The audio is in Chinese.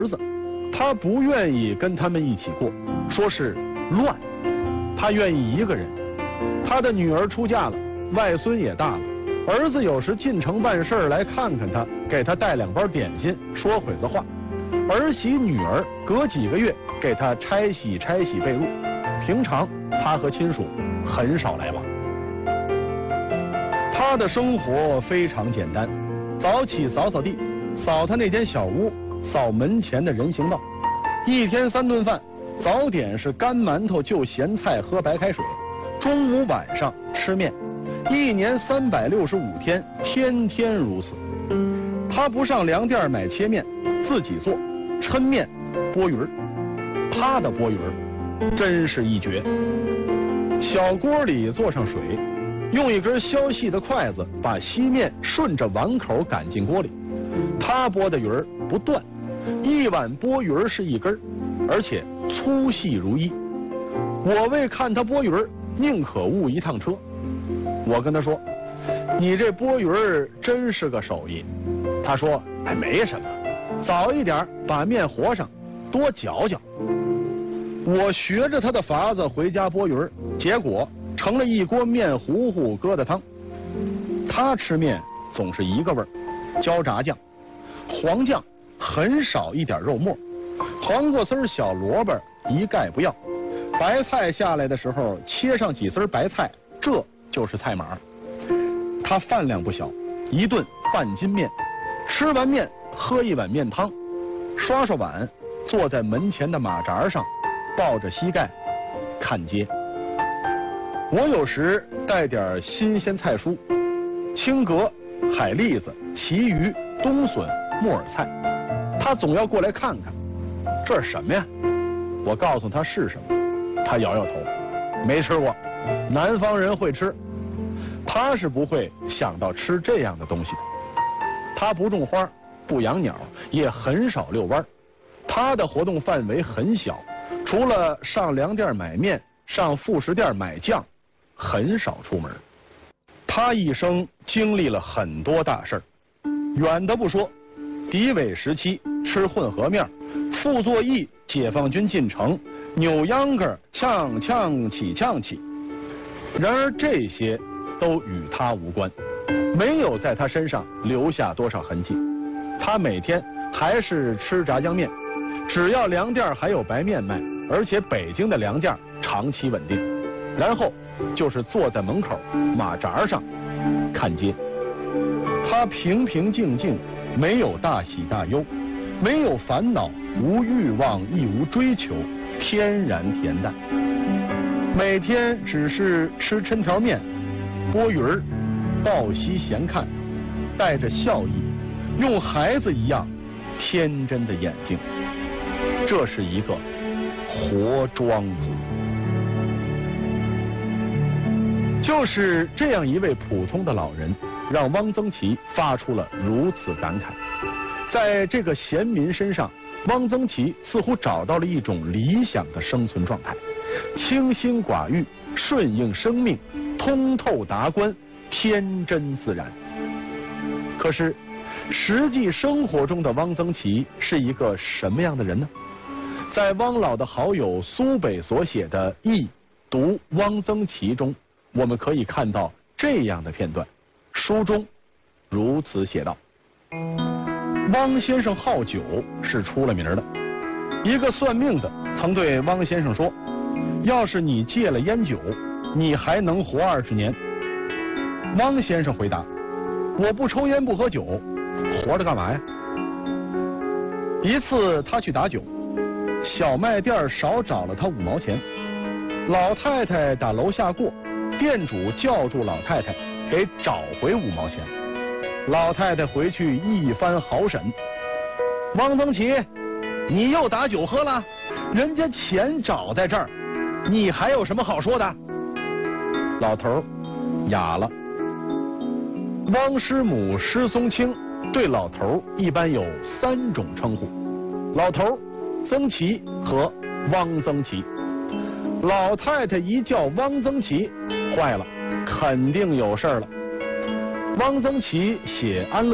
子，他不愿意跟他们一起过，说是乱，他愿意一个人。他的女儿出嫁了，外孙也大了，儿子有时进城办事来看看他，给他带2包点心，说会子话。儿媳女儿隔几个月给他拆洗被褥，平常他和亲属很少来往。他的生活非常简单，早起扫扫地，扫他那间小屋，扫门前的人行道。1天3顿饭，早点是干馒头就咸菜喝白开水，中午晚上吃面，1年365天，天天如此。他不上粮店买切面，自己做抻面拨鱼儿。他的拨鱼儿真是一绝，小锅里做上水，用一根削细的筷子把稀面顺着碗口赶进锅里。他拨的鱼儿不断，1碗拨鱼儿是1根，而且粗细如一。我为看他拨鱼儿，宁可误1趟车。我跟他说：“你这拨鱼儿真是个手艺。”他说：“哎，没什么，早一点把面和上，多搅搅。”我学着他的法子回家拨鱼儿，结果成了一锅面糊糊疙瘩汤。他吃面总是一个味儿，焦炸酱、黄酱，很少一点肉末，黄瓜丝、小萝卜一概不要。白菜下来的时候切上几丝白菜，这就是菜码。他饭量不小，1顿半斤面，吃完面喝1碗面汤，刷刷碗，坐在门前的马扎上，抱着膝盖看街。我有时带点新鲜菜蔬，青蛤、海蛎子、旗鱼、冬笋、木耳菜，他总要过来看看，这是什么呀？我告诉他是什么，他摇摇头，没吃过，南方人会吃，他是不会想到吃这样的东西的。他不种花，不养鸟，也很少遛弯，他的活动范围很小，除了上粮店买面，上副食店买酱，很少出门。他一生经历了很多大事儿，远的不说，敌伪时期吃混合面，傅作义解放军进城，扭秧歌，呛起。然而这些都与他无关，没有在他身上留下多少痕迹。他每天还是吃炸酱面，只要粮店还有白面卖，而且北京的粮价长期稳定。然后就是坐在门口马扎上看街。他平平静静，没有大喜大忧，没有烦恼，无欲望，亦无追求，天然恬淡。每天只是吃抻条面，拨鱼儿，抱膝闲看，带着笑意，用孩子一样天真的眼睛。这是一个活庄子。就是这样一位普通的老人，让汪曾祺发出了如此感慨。在这个闲民身上，汪曾祺似乎找到了一种理想的生存状态，清心寡欲，顺应生命，通透达观，天真自然。可是实际生活中的汪曾祺是一个什么样的人呢？在汪老的好友苏北所写的《忆读汪曾祺》中，我们可以看到这样的片段。书中如此写道：汪先生好酒是出了名的，一个算命的曾对汪先生说，要是你戒了烟酒，你还能活20年。汪先生回答，我不抽烟不喝酒，活着干嘛呀？一次他去打酒，小卖店少找了他5毛钱，老太太打楼下过，店主叫住老太太，给找回5毛钱。老太太回去一番好审，汪曾祺，你又打酒喝了，人家钱找在这儿，你还有什么好说的？老头哑了。汪师母施松青对老头一般有3种称呼：老头、曾祺和汪曾祺。老太太一叫汪曾祺，坏了，肯定有事了。汪曾祺写安乐